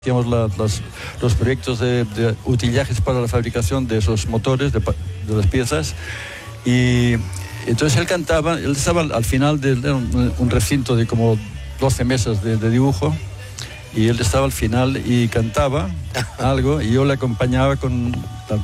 hacíamos los proyectos de utillajes para la fabricación de esos motores, de las piezas, y entonces él cantaba, él estaba al final de un recinto de como 12 mesas de dibujo, y él estaba al final y cantaba algo, y yo le acompañaba con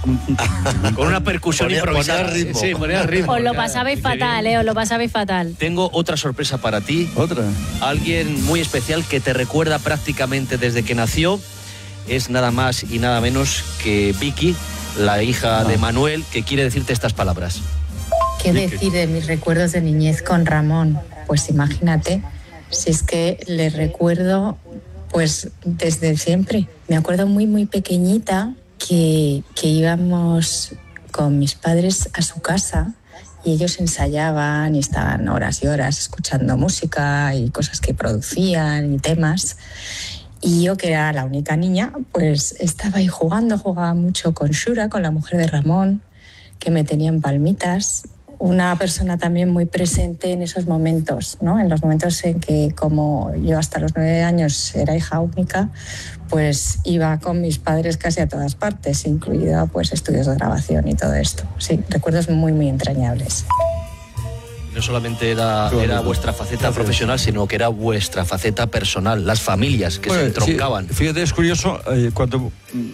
una percusión improvisada. Sí, ponía ritmo. Os lo pasabais fatal, os lo pasabais fatal. Tengo otra sorpresa para ti. ¿Otra? Alguien muy especial que te recuerda prácticamente desde que nació. Es nada más y nada menos que Vicky, la hija de Manuel, que quiere decirte estas palabras. ¿Qué decir de mis recuerdos de niñez con Ramón? Pues imagínate, si es que le recuerdo pues desde siempre. Me acuerdo muy pequeñita que íbamos con mis padres a su casa y ellos ensayaban y estaban horas y horas escuchando música y cosas que producían y temas. Y yo, que era la única niña, pues estaba ahí jugaba mucho con Shura, con la mujer de Ramón, que me tenía en palmitas. Una persona también muy presente en esos momentos, ¿no? En los momentos en que, como yo hasta los 9 años era hija única, pues iba con mis padres casi a todas partes, incluido pues estudios de grabación y todo esto. Sí, recuerdos muy entrañables. No solamente era vuestra faceta profesional, sino que era vuestra faceta personal, las familias que se entroncaban. Sí, fíjate, es curioso, cuando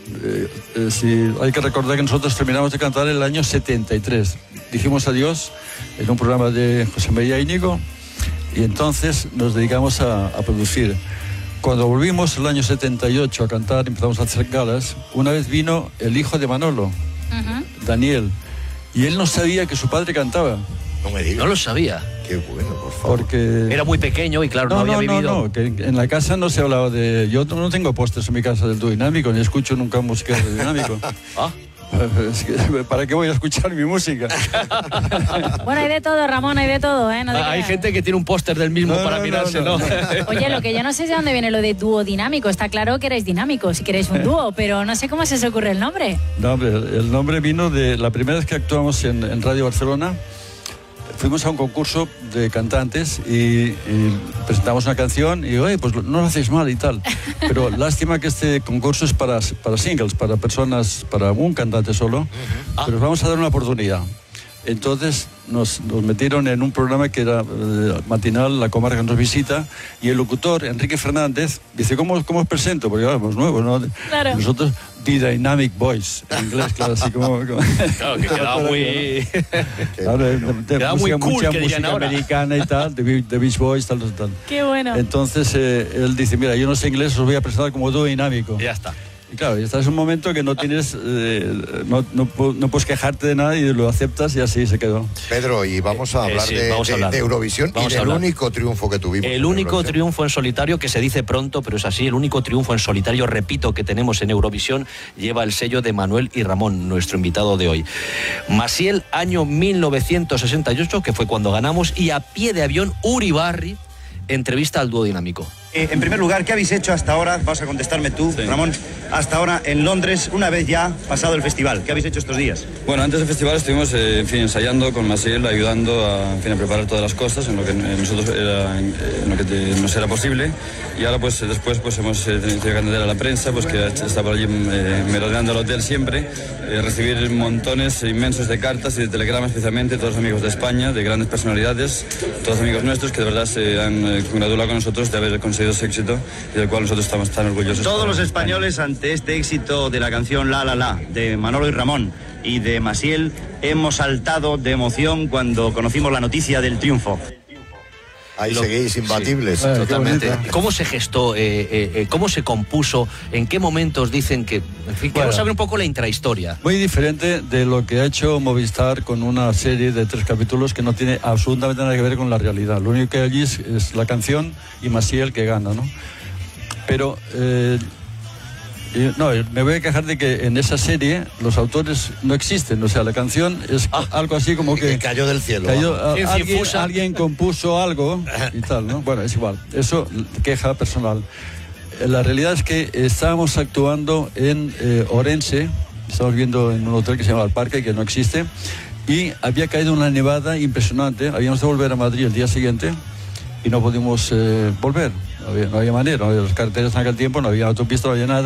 si hay que recordar que nosotros terminamos de cantar en el año 73. Dijimos adiós en un programa de José María Íñigo y entonces nos dedicamos a producir. Cuando volvimos el año 78 a cantar, empezamos a hacer galas, una vez vino el hijo de Manolo, Daniel, y él no sabía que su padre cantaba. No me digas. No lo sabía. Qué bueno, por favor. Porque era muy pequeño y claro, no había vivido. No, que en la casa no se hablaba de... Yo no tengo pósters en mi casa del dúo dinámico, ni escucho nunca música de dinámico. ¿Para qué voy a escuchar mi música? Bueno, hay de todo, Ramón, hay de todo, ¿eh? No hay gente que tiene un póster del mismo para mirarse, ¿no? Oye, lo que yo no sé de dónde viene lo de dúo dinámico. Está claro que erais dinámicos, si queréis un dúo, pero no sé cómo se os ocurre el nombre. No, hombre, el nombre vino de la primera vez que actuamos en Radio Barcelona. Fuimos a un concurso de cantantes y presentamos una canción y, oye, pues no lo hacéis mal y tal. Pero lástima que este concurso es para singles, para personas, para un cantante solo. Pero vamos a dar una oportunidad. Entonces nos metieron en un programa que era matinal, La Comarca nos visita, y el locutor, Enrique Fernández, dice, ¿cómo os presento? Porque éramos nuevos, ¿no? Claro. Nosotros, The Dynamic Boys, en inglés, claro, así como... Claro, que quedaba muy... quedaba muy cool, mucha música americana y tal, The Beach Boys, tal. Qué bueno. Entonces él dice, mira, yo no sé inglés, os voy a presentar como dúo dinámico. Ya está. Y claro, y estás en un momento que no tienes, no puedes quejarte de nada y lo aceptas y así se quedó. Pedro, y vamos a hablar de Eurovisión y del único triunfo que tuvimos. El único triunfo en solitario, que se dice pronto, pero es así, el único triunfo en solitario, repito, que tenemos en Eurovisión, lleva el sello de Manuel y Ramón, nuestro invitado de hoy. Maciel, año 1968, que fue cuando ganamos, y a pie de avión, Uribarri, entrevista al dúo dinámico. En primer lugar, ¿qué habéis hecho hasta ahora? Vas a contestarme tú, Ramón. Hasta ahora en Londres, una vez ya pasado el festival. ¿Qué habéis hecho estos días? Bueno, antes del festival estuvimos ensayando con Maciel, ayudando a preparar todas las cosas en lo que nosotros nos era posible. Y ahora pues después hemos tenido que atender a la prensa, pues que está por allí merodeando el hotel siempre, recibir montones inmensos de cartas y de telegramas, especialmente todos los amigos de España, de grandes personalidades, todos amigos nuestros que de verdad se han congratulado con nosotros de haber conseguido ese éxito y del cual nosotros estamos tan orgullosos. Todos los españoles, ante este éxito de la canción La La La de Manolo y Ramón y de Maciel, hemos saltado de emoción cuando conocimos la noticia del triunfo. Ahí seguís imbatibles. Sí, totalmente. ¿Cómo se gestó? ¿Cómo se compuso? ¿En qué momentos dicen que...? En fin, queremos saber un poco la intrahistoria. Muy diferente de lo que ha hecho Movistar con una serie de 3 capítulos que no tiene absolutamente nada que ver con la realidad. Lo único que hay allí es la canción y Maciel que gana, ¿no? Pero... no, me voy a quejar de que en esa serie los autores no existen. O sea, la canción es algo así como que cayó del cielo. Alguien compuso algo y tal, ¿no? Bueno, es igual. Eso, queja personal. La realidad es que estábamos actuando en Orense, estamos viendo en un hotel que se llama El Parque, que no existe, y había caído una nevada impresionante. Habíamos de volver a Madrid el día siguiente y no pudimos volver. No había manera, no había los carteles en aquel tiempo, no había autopista, no había nada.